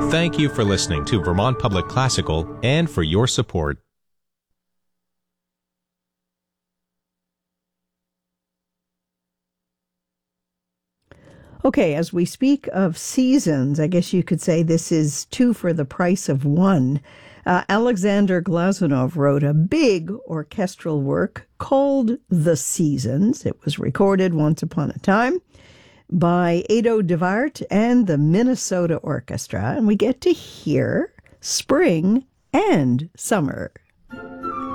Thank you for listening to Vermont Public Classical and for your support. Okay, as we speak of seasons, I guess you could say this is two for the price of one. Alexander Glazunov wrote a big orchestral work called The Seasons. It was recorded once upon a time by Ado DeWaart and the Minnesota Orchestra, and we get to hear spring and summer.